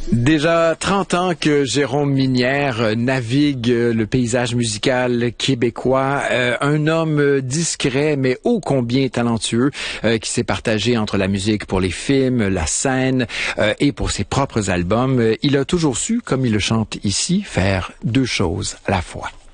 Déjà 30 ans que Jérôme Minière navigue le paysage musical québécois. Un homme discret mais ô combien talentueux qui s'est partagé entre la musique pour les films, la scène et pour ses propres albums. Il a toujours su, comme il le chante ici, faire deux choses à la fois.